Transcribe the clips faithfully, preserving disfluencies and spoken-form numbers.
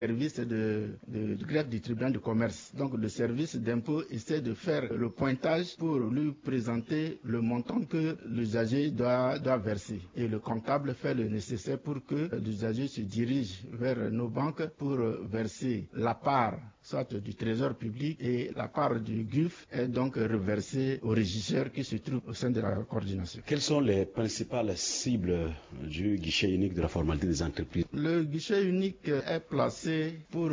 service de, de, de greffe du tribunal de commerce. Donc le service d'impôt essaie de faire le pointage pour lui présenter le montant que l'usager doit, doit verser. Et le comptable fait le nécessaire pour que l'usager se dirige vers nos banques pour verser la part soit du trésor public et la part du G U F est donc reversée au régisseur qui se trouve au sein de la coordination. Quelles sont les principales cibles du guichet unique de la formalité des entreprises? Le guichet unique est placé pour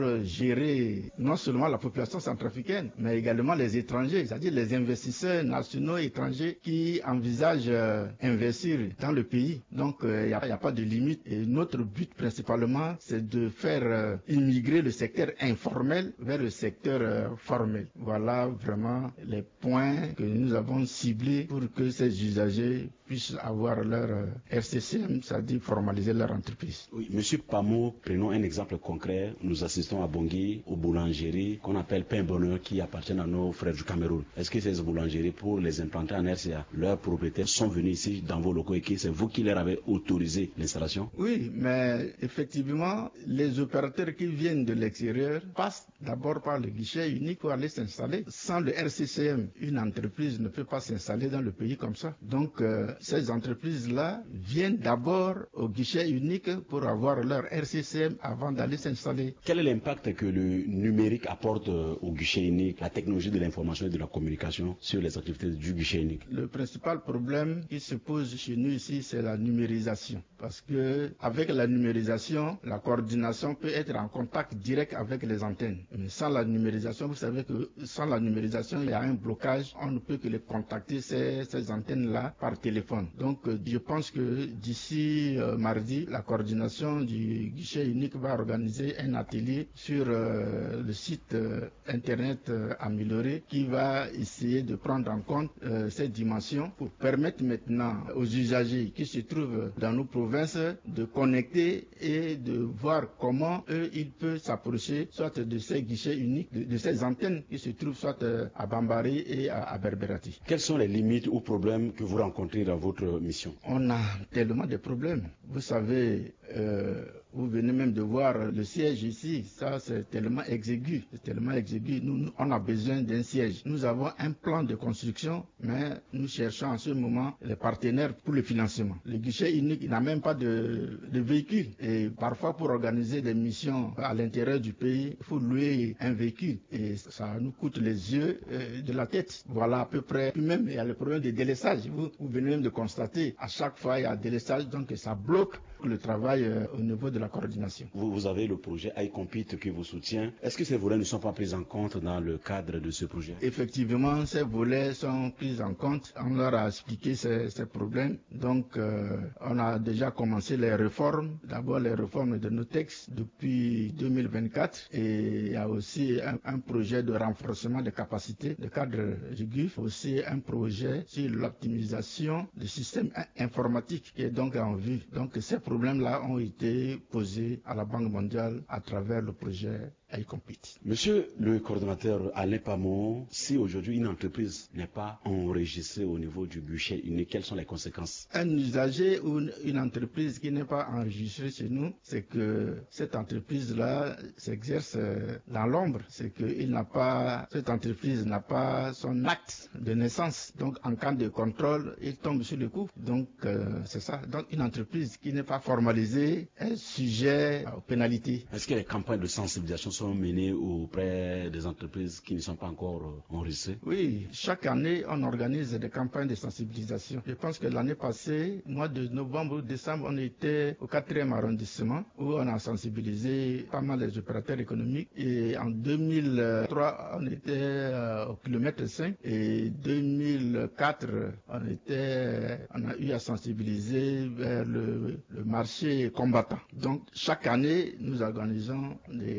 gérer non seulement la population centrafricaine, mais également les étrangers, c'est-à-dire les investisseurs nationaux et étrangers qui envisagent investir dans le pays. Donc il n'y a, a pas de limite. Et notre but principalement, c'est de faire immigrer le secteur informel vers le secteur euh, formel. Voilà vraiment les points que nous avons ciblés pour que ces usagers puissent avoir leur euh, R C C M, c'est-à-dire formaliser leur entreprise. Oui, Monsieur Pamo, prenons un exemple concret. Nous assistons à Bangui, aux boulangeries qu'on appelle Pain Bonheur qui appartiennent à nos frères du Cameroun. Est-ce que ces boulangeries, pour les implanter en R C A, leurs propriétaires sont venus ici dans vos locaux et que c'est vous qui leur avez autorisé l'installation? Oui, mais effectivement, les opérateurs qui viennent de l'extérieur passent d'abord par le guichet unique pour aller s'installer. Sans le R C C M, une entreprise ne peut pas s'installer dans le pays comme ça. Donc, euh, ces entreprises-là viennent d'abord au guichet unique pour avoir leur R C C M avant d'aller s'installer. Quel est l'impact que le numérique apporte au guichet unique, la technologie de l'information et de la communication sur les activités du guichet unique? Le principal problème qui se pose chez nous ici, c'est la numérisation. Parce que avec la numérisation, la coordination peut être en contact direct avec les antennes. Mais sans la numérisation, vous savez que sans la numérisation, il y a un blocage. On ne peut que les contacter, ces, ces antennes-là, par téléphone. Donc, euh, je pense que d'ici euh, mardi, la coordination du guichet unique va organiser un atelier sur euh, le site euh, internet euh, amélioré qui va essayer de prendre en compte euh, ces dimensions pour permettre maintenant aux usagers qui se trouvent dans nos provinces de connecter et de voir comment eux, ils peuvent s'approcher soit de ces guichets uniques, de, de ces antennes qui se trouvent soit à Bambari et à, à Berberati. Quelles sont les limites ou problèmes que vous rencontrez dans votre mission? On a tellement de problèmes. Vous savez, euh, vous venez même de voir le siège ici. Ça, c'est tellement exigu. C'est tellement exigu. Nous, nous, on a besoin d'un siège. Nous avons un plan de construction, mais nous cherchons en ce moment les partenaires pour le financement. Le guichet unique n'a même pas de, de véhicule. Et parfois, pour organiser des missions à l'intérieur du pays, il faut louer un véhicule. Et ça nous coûte les yeux euh, de la tête. Voilà à peu près. Puis même, il y a le problème de délaissage. Vous, vous venez même de constater, à chaque fois, il y a délaissage, donc ça bloque le travail euh, au niveau de la coordination. Vous, vous avez le projet iCompete qui vous soutient. Est-ce que ces volets ne sont pas pris en compte dans le cadre de ce projet? Effectivement, ces volets sont pris en compte. On leur a expliqué ces, ces problèmes. Donc, euh, on a déjà commencé les réformes. D'abord, les réformes de nos textes depuis deux mille vingt-quatre. Et il y a aussi un, un projet de renforcement des capacités de cadre du G U F. Aussi un projet sur l'optimisation du système informatique qui est donc en vue. Donc, ces problèmes-là ont été posés à la Banque mondiale à travers le projet iCompete. Monsieur le coordonnateur Alain Pamo, si aujourd'hui une entreprise n'est pas enregistrée au niveau du guichet unique, quelles sont les conséquences? Un usager ou une entreprise qui n'est pas enregistrée chez nous, c'est que cette entreprise-là s'exerce dans l'ombre. C'est que il n'a pas, cette entreprise n'a pas son acte de naissance. Donc, en cas de contrôle, il tombe sur le coup. Donc, euh, c'est ça. Donc, une entreprise qui n'est pas formalisée est sujet aux pénalités. Est-ce que les campagnes de sensibilisation sont menées auprès des entreprises qui ne sont pas encore enregistrées? Oui, chaque année, on organise des campagnes de sensibilisation. Je pense que l'année passée, mois de novembre ou décembre, on était au quatrième arrondissement où on a sensibilisé pas mal les opérateurs économiques. Et en deux mille trois, on était euh, au kilomètre cinq et deux mille quatre, on était, on a eu à sensibiliser vers le, le marché combattant. Donc, chaque année, nous organisons des campagnes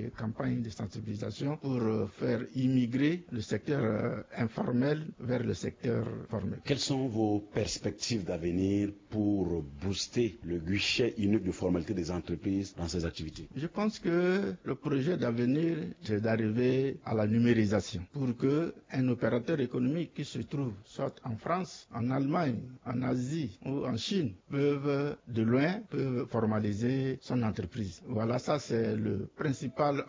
campagnes de sensibilisation pour faire immigrer le secteur informel vers le secteur formel. Quelles sont vos perspectives d'avenir pour booster le guichet unique de formalité des entreprises dans ces activités? Je pense que le projet d'avenir, c'est d'arriver à la numérisation pour qu'un opérateur économique qui se trouve soit en France, en Allemagne, en Asie ou en Chine peuvent de loin peuvent formaliser son entreprise. Voilà, ça c'est le principal